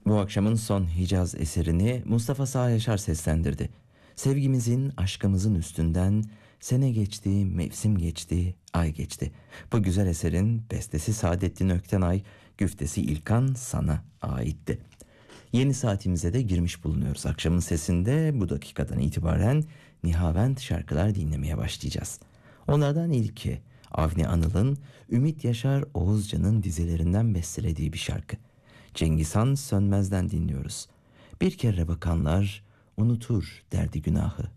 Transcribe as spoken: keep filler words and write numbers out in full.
Bu akşamın son Hicaz eserini Mustafa Sağ Yaşar seslendirdi. Sevgimizin, aşkımızın üstünden sene geçti, mevsim geçti, ay geçti. Bu güzel eserin bestesi Saadettin Öktenay, güftesi İlkan San'a aitti. Yeni saatimize de girmiş bulunuyoruz. Akşamın sesinde bu dakikadan itibaren Nihavent şarkılar dinlemeye başlayacağız. Onlardan ilki Avni Anıl'ın Ümit Yaşar Oğuzcan'ın dizilerinden bestelediği bir şarkı. Cengiz Han Sönmez'den dinliyoruz. Bir kere bakanlar unutur derdi günahı.